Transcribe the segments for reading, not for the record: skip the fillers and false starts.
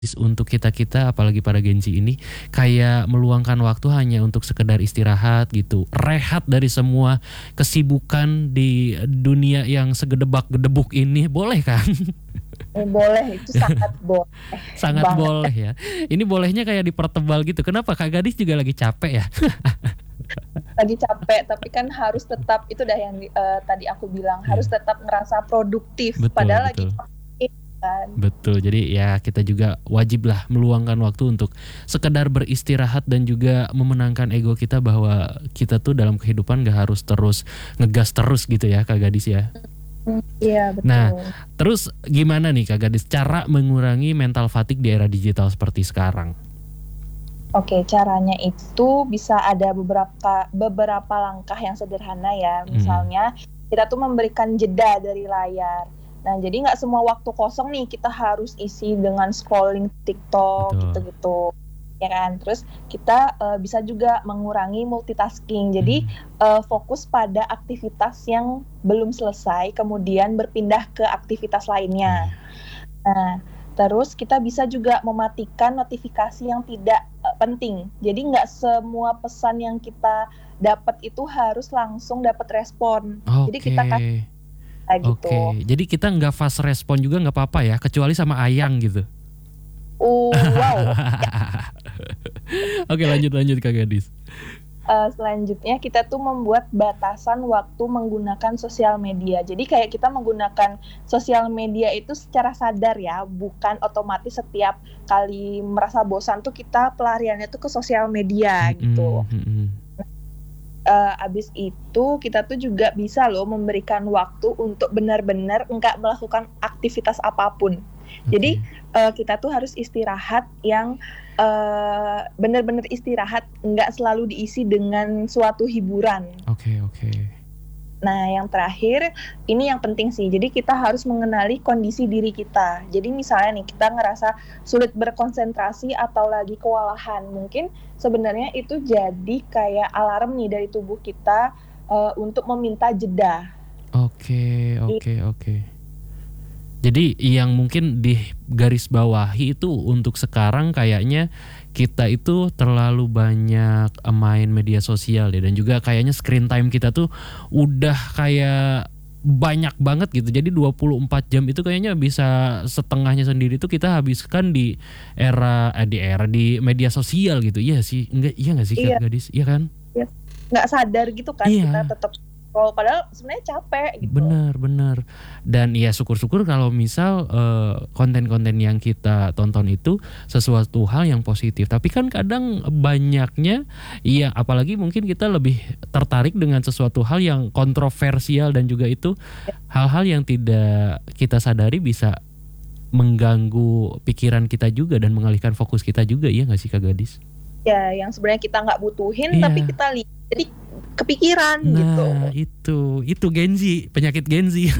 untuk kita-kita apalagi para Gen Z ini kayak meluangkan waktu hanya untuk sekedar istirahat gitu, rehat dari semua kesibukan di dunia yang segedebak-gedebuk ini, boleh kan? Boleh, itu sangat boleh Sangat banget. boleh ya. Ini bolehnya kayak dipertebal gitu. Kenapa Kak Gadis juga lagi capek ya? Lagi capek, tapi kan harus tetap, itu dah yang tadi aku bilang, harus Iya, tetap ngerasa produktif. betul Padahal lagi betul. capek kan. Betul, jadi ya kita juga wajib lah meluangkan waktu untuk sekedar beristirahat dan juga memenangkan ego kita bahwa kita tuh dalam kehidupan gak harus terus ngegas terus gitu ya Kak Gadis ya. Iya, Nah, betul. terus gimana nih Kak Gadis cara mengurangi mental fatigue di era digital seperti sekarang? Oke, caranya itu bisa ada beberapa langkah yang sederhana ya. Hmm, Misalnya kita tuh memberikan jeda dari layar. Nah, jadi nggak semua waktu kosong nih kita harus isi dengan scrolling TikTok betul. gitu-gitu, ya kan. Terus kita bisa juga mengurangi multitasking. Jadi Hmm, fokus pada aktivitas yang belum selesai, kemudian berpindah ke aktivitas lainnya. iya. Nah, terus kita bisa juga mematikan notifikasi yang tidak penting. Jadi nggak semua pesan yang kita dapat itu harus langsung dapat respon. Jadi Oke. kita kasih kayak gitu. Oke. Jadi kita nggak fast respon juga nggak apa-apa ya, kecuali sama Ayang gitu. Wow. Ya, Oke, lanjut lanjut Kak Gadis. selanjutnya kita tuh membuat batasan waktu menggunakan sosial media. Jadi kayak kita menggunakan sosial media itu secara sadar ya, bukan otomatis setiap kali merasa bosan tuh kita pelariannya tuh ke sosial media gitu. Mhm, mhm. Abis itu kita tuh juga bisa loh memberikan waktu untuk benar-benar nggak melakukan aktivitas apapun. Jadi Oke. kita tuh harus istirahat yang benar-benar istirahat, nggak selalu diisi dengan suatu hiburan. Oke, oke. Nah, yang terakhir, ini yang penting sih. Jadi kita harus mengenali kondisi diri kita. Jadi misalnya nih, kita ngerasa sulit berkonsentrasi atau lagi kewalahan. Mungkin sebenarnya itu jadi kayak alarm nih dari tubuh kita untuk meminta jeda. Oke, oke, oke. Jadi yang mungkin di garis bawahi itu untuk sekarang kayaknya kita itu terlalu banyak main media sosial deh, dan juga kayaknya screen time kita tuh udah kayak banyak banget gitu. Jadi 24 jam itu kayaknya bisa setengahnya sendiri tuh kita habiskan di media sosial gitu. Iya sih, enggak iya enggak sih Kak Iya, Gadis? Iya kan? iya. Nggak sadar gitu kan kita Iya. tetap scroll, padahal sebenarnya capek gitu. Bener bener. Dan ya syukur-syukur kalau misal konten-konten yang kita tonton itu sesuatu hal yang positif. Tapi kan kadang banyaknya, iya apalagi mungkin kita lebih tertarik dengan sesuatu hal yang kontroversial dan juga itu hal-hal yang tidak kita sadari bisa mengganggu pikiran kita juga dan mengalihkan fokus kita juga, iya nggak sih Kak Gadis? Ya, yang sebenarnya kita nggak butuhin, tapi Iya. kita lihat, jadi kepikiran gitu. Nah itu Gen Z, penyakit Gen Z.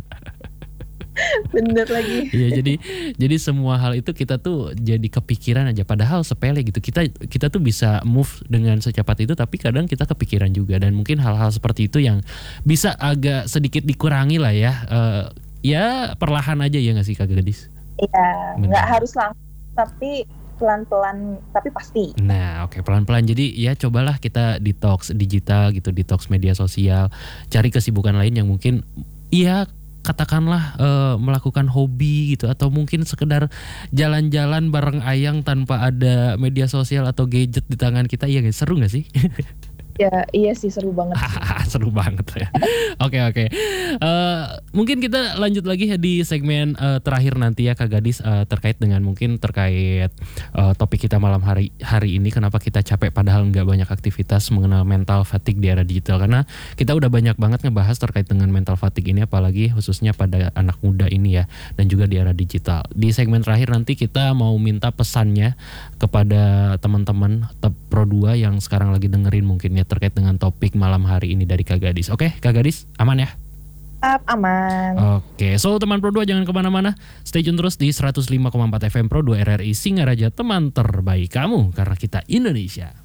Bener lagi. Iya, jadi semua hal itu kita tuh jadi kepikiran aja padahal sepele gitu. Kita kita tuh bisa move dengan secepat itu tapi kadang kita kepikiran juga, dan mungkin hal-hal seperti itu yang bisa agak sedikit dikurangi lah ya. Ya perlahan aja ya nggak sih Kak Gadis? Iya, nggak Benar. harus langsung, tapi pelan-pelan, tapi pasti. Nah, oke, pelan-pelan. Jadi ya cobalah kita detox digital gitu, detox media sosial, cari kesibukan lain yang mungkin iya katakanlah melakukan hobi gitu, atau mungkin sekedar jalan-jalan bareng Ayang tanpa ada media sosial atau gadget di tangan kita. Iya guys, seru nggak sih? Ya, iya sih, seru banget sih. Seru banget ya. Oke, oke. Mungkin kita lanjut lagi ya di segmen terakhir nanti ya Kak Gadis, terkait topik kita malam hari hari ini, kenapa kita capek padahal nggak banyak aktivitas, mengenal mental fatigue di era digital, karena kita udah banyak banget ngebahas terkait dengan mental fatigue ini apalagi khususnya pada anak muda ini ya, dan juga di era digital. Di segmen terakhir nanti kita mau minta pesannya kepada teman-teman Pro 2 yang sekarang lagi dengerin mungkin ya terkait dengan topik malam hari ini dari Kak Gadis. Oke, Kak Gadis, aman ya? Aman. Oke, so teman Pro 2 jangan kemana-mana. Stay tune terus di 105,4 FM Pro 2 RRI Singaraja, teman terbaik kamu karena kita Indonesia.